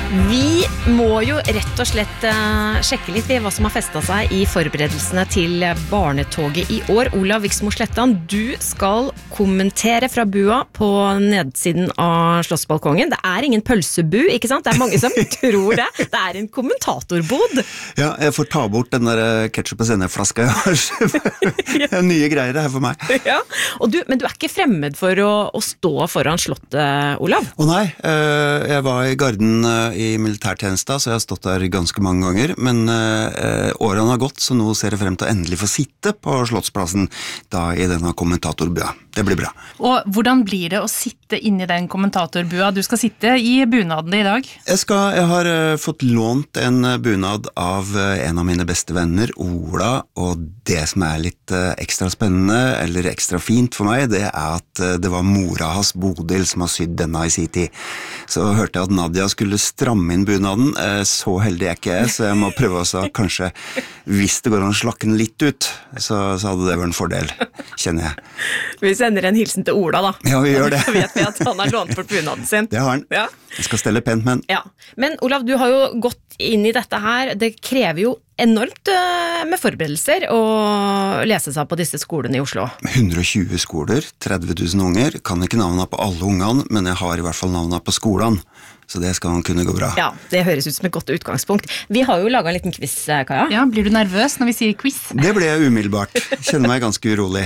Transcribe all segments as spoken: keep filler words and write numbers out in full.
Vi må jo rett og slett uh, sjekke litt hva som har festet seg i forberedelsene til barnetoget i år. Olav Viksmo Slettan, du skal kommentere fra bua på nedsiden av Slottsbalkongen. Det er ingen pølsebu, ikke sant? Det er mange som tror det. Det er en kommentatorbod. Ja, jeg får ta bort den der ketchup og sennepflaska jeg har. Det er nye greier her for meg. Ja, og du, men du er ikke fremmed for å, å stå foran slottet, Olav? Å nei, jeg var i Garden i militærtjenesta, så jeg har stått der ganske mange ganger, men eh, årene har gått, så nå ser jeg frem til å endelig få sitte på Slottsplassen da i denne kommentatorbua. Det blir bra. Og hvordan blir det å sitte inne i den kommentatorbua? Du skal sitte i bunaden i dag. Jeg, skal, jeg har uh, fått lånt en bunad av uh, en av mine beste venner, Ola, og det som er litt uh, ekstra spennende, eller ekstra fint for meg, det er at uh, det var mora hans, Bodil, som har sydd denne i sin tid. Så hørte jeg at Nadia skulle stramme inn bunaden, uh, så heldig er ikke jeg, så jeg må prøve også kanskje, hvis det går an å slakke den litt ut, så, så hadde det vært en fordel, kjenner jeg. Vi sender en hilsen til Ola da. Ja, vi gjør det. Så vet vi at han har lånt bort bunaden sin. Det har han. Ja. Jeg skal stelle pent med han. Ja. Men Olav, du har jo gått inn i dette her. Det krever jo enormt uh, med forberedelser å lese seg på disse skolene i Oslo. hundre og tjue skoler, tretti tusen unger. Kan ikke navnene på alle ungene, men jeg har i hvert fall navnene på skolene. Så det skal kunne gå bra. Ja, det høres ut som et godt utgangspunkt. Vi har jo laget en liten quiz, Kaja. Ja, blir du nervøs når vi sier quiz? Det ble jeg umiddelbart. Kjenner meg ganske urolig.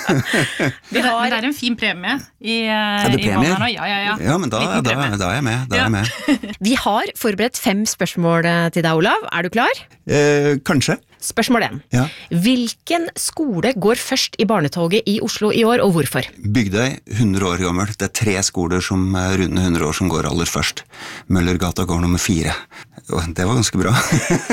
Vi har... Men det er en fin premie i, er det i premier? Ja, ja, ja. Ja, men da, da, da er jeg med. Da er jeg med. Vi har forberedt fem spørsmål til deg, Olav. Er du klar? Eh, kanskje. Spørsmål én. Ja. Hvilken skole går først i barnetoget i Oslo i år, og hvorfor? Bygdøy, hundre år gammel. Det er tre skoler som er runde hundre år som går aller først. Møllergata går nummer fire. Og det var ganske bra.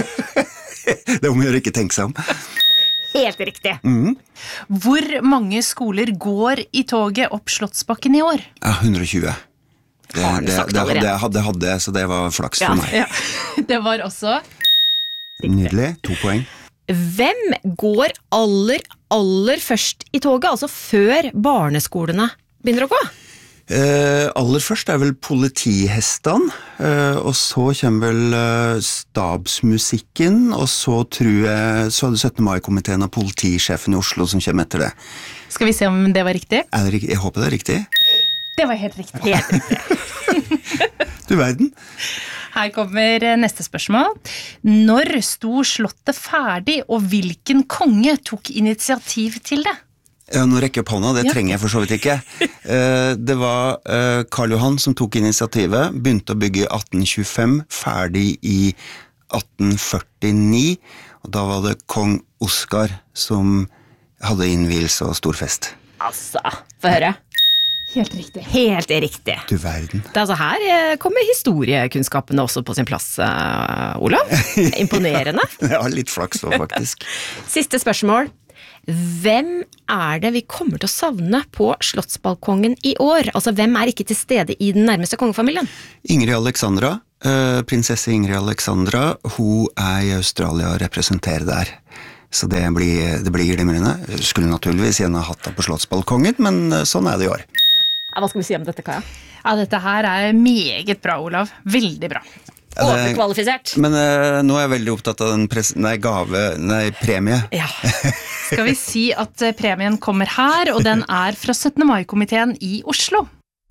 Det må jeg ikke tenke seg om. Helt riktig. Mm. Hvor mange skoler går i toget opp Slottsbakken i år? Ja, hundre og tjue. Det, Har du det, sagt det, allerede? det hadde, hadde, så det var flaks Ja, for meg. Ja. Det var også... Nydelig, to poeng. Hvem går aller, aller først i toget, altså før barneskolene begynner å gå? Eh, aller først er vel politihestene, eh, og så kommer vel eh, stabsmusikken, og så tror jeg så er det syttende mai-komiteen og politisjefen i Oslo som kommer etter det. Skal vi se om det var riktig? Er det, rik- jeg håper det er riktig. Det var helt riktig. Helt riktig. Du verden. Her kommer neste spørsmål. Når sto slottet ferdig, og hvilken konge tok initiativ til det? Ja, nå rekker jeg opp hånda, det Ja. trenger jeg for så vidt ikke. Eh, det var eh, Karl Johan som tok initiativet, begynte å bygge i atten tjuefem, ferdig i atten førtini, og da var det kong Oskar som hadde innvielse og storfest. Altså, få høre. Helt riktig. Helt riktig. Du verden. Det er altså her eh, kommer historiekunnskapene også på sin plass, eh, Olav. Imponerende. Jeg har litt flaks nå, faktisk. Siste spørsmål. Hvem er det vi kommer til å savne på Slottsbalkongen i år? Altså, hvem er ikke til stede i den nærmeste kongefamilien? Ingrid Alexandra, eh, prinsesse Ingrid Alexandra, hun er i Australia og representerer der. Så det blir, det blir glimrende. Skulle naturligvis gjerne hatt det på Slottsbalkongen, men eh, sånn er det i år. Hva skal vi si om dette, Kaja? Ja, dette her er meget bra, Olav. Veldig bra. Ja, det- Overkvalifisert. Men eh, nå er jeg veldig opptatt av den pres nei, gave, nei, premie. Ja. Skal vi si at eh, premien kommer her, og den er fra syttende mai-komiteen i Oslo.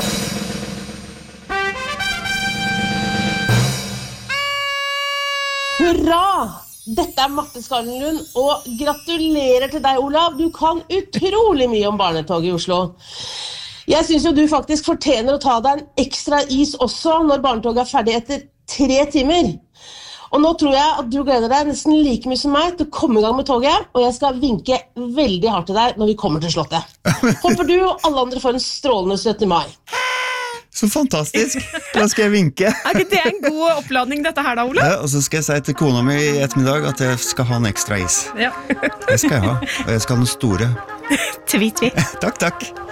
Hurra! Dette er Marte Skarlenlund, og gratulerer til deg, Olav. Du kan utrolig mye om barnetoget i Oslo. Jeg synes jo du faktisk fortjener å ta deg en ekstra is også når barnetoget er ferdig etter tre timer. Og nå tror jeg at du gleder deg nesten like mye som meg til å komme i gang med toget, og jeg skal vinke veldig hardt til deg når vi kommer til slottet. Håper du og alle andre får en strålende syttende mai. Så fantastisk! Da skal jeg vinke. Er ikke det en god oppladning dette her da, Olav? Ja, og så skal jeg si til kona mi i ettermiddag at jeg skal ha en ekstra is. Ja. Det skal jeg ha, og jeg skal ha den store. Tvi, tvi. Takk, takk.